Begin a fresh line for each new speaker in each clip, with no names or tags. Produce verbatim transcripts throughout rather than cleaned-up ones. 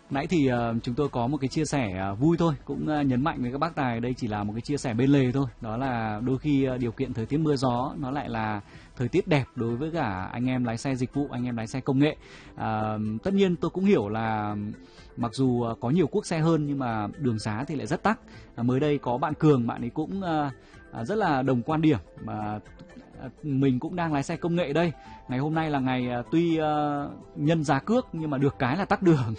Nãy thì uh, chúng tôi có một cái chia sẻ uh, vui thôi, cũng uh, nhấn mạnh với các bác tài đây chỉ là một cái chia sẻ bên lề thôi. Đó là đôi khi uh, điều kiện thời tiết mưa gió nó lại là thời tiết đẹp đối với cả anh em lái xe dịch vụ, anh em lái xe công nghệ. Uh, tất nhiên tôi cũng hiểu là mặc dù uh, có nhiều quốc xe hơn nhưng mà đường xá thì lại rất tắc. Uh, mới đây có bạn Cường, bạn ấy cũng uh, uh, rất là đồng quan điểm mà mình cũng đang lái xe công nghệ đây. Ngày hôm nay là ngày uh, tuy uh, nhân giá cước nhưng mà được cái là tắc đường.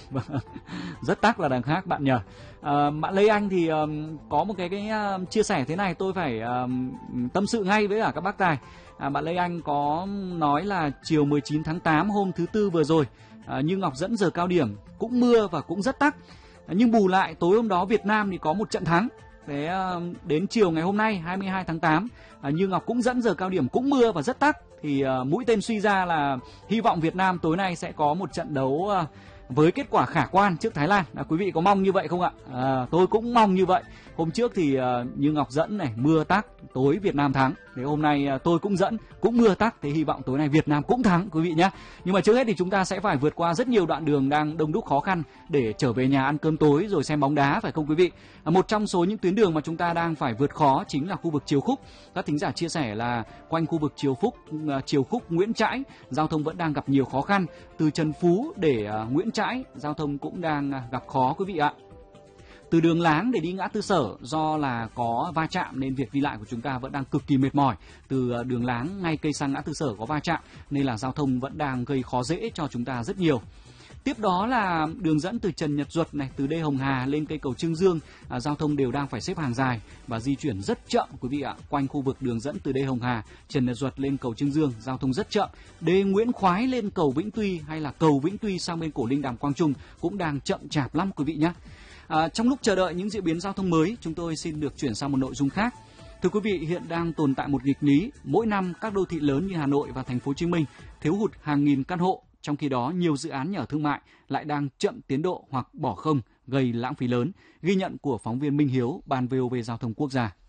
Rất tắc là đằng khác bạn nhờ. Uh, bạn Lê Anh thì um, có một cái, cái uh, chia sẻ thế này tôi phải um, tâm sự ngay với cả các bác tài. Uh, bạn Lê Anh có nói là chiều mười chín tháng tám hôm thứ tư vừa rồi, uh, Như Ngọc dẫn giờ cao điểm cũng mưa và cũng rất tắc. Uh, nhưng bù lại tối hôm đó Việt Nam thì có một trận thắng. Thế đến chiều ngày hôm nay hai mươi hai tháng tám, Như Ngọc cũng dẫn giờ cao điểm cũng mưa và rất tắc. Thì uh, mũi tên suy ra là hy vọng Việt Nam tối nay sẽ có một trận đấu uh, với kết quả khả quan trước Thái Lan. À, quý vị có mong như vậy không ạ? À, tôi cũng mong như vậy. Hôm trước thì uh, Như Ngọc dẫn này, mưa tắc, tối Việt Nam thắng. Thế hôm nay uh, tôi cũng dẫn, cũng mưa tắc. Thế hy vọng tối nay Việt Nam cũng thắng quý vị nhé. Nhưng mà trước hết thì chúng ta sẽ phải vượt qua rất nhiều đoạn đường đang đông đúc khó khăn để trở về nhà ăn cơm tối rồi xem bóng đá, phải không quý vị? À, một trong số những tuyến đường mà chúng ta đang phải vượt khó chính là khu vực Triều Khúc. Các thính giả chia sẻ là quanh khu vực Triều Khúc, uh, Triều Khúc Nguyễn Trãi, giao thông vẫn đang gặp nhiều khó khăn. Từ Trần Phú để uh, Nguyễn Trãi, giao thông cũng đang uh, gặp khó quý vị ạ. Từ đường Láng để đi ngã tư Sở, do là có va chạm nên việc đi lại của chúng ta vẫn đang cực kỳ mệt mỏi. Từ đường Láng ngay cây sang ngã tư Sở có va chạm nên là giao thông vẫn đang gây khó dễ cho chúng ta rất nhiều. Tiếp đó là đường dẫn từ Trần Nhật Duật này, từ đê Hồng Hà lên cây cầu Trương Dương, à, giao thông đều đang phải xếp hàng dài và di chuyển rất chậm quý vị ạ. Quanh khu vực đường dẫn từ đê Hồng Hà, Trần Nhật Duật lên cầu Trương Dương, giao thông rất chậm. Đê Nguyễn Khoái lên cầu Vĩnh Tuy hay là cầu Vĩnh Tuy sang bên cổ Linh Đàm Quang Trung cũng đang chậm chạp lắm quý vị nhé. À, trong lúc chờ đợi những diễn biến giao thông mới, chúng tôi xin được chuyển sang một nội dung khác. Thưa quý vị, hiện đang tồn tại một nghịch lý, mỗi năm các đô thị lớn như Hà Nội và Thành phố Hồ Chí Minh thiếu hụt hàng nghìn căn hộ, trong khi đó nhiều dự án nhà ở thương mại lại đang chậm tiến độ hoặc bỏ không, gây lãng phí lớn. Ghi nhận của phóng viên Minh Hiếu, Ban vê o vê Giao thông Quốc gia.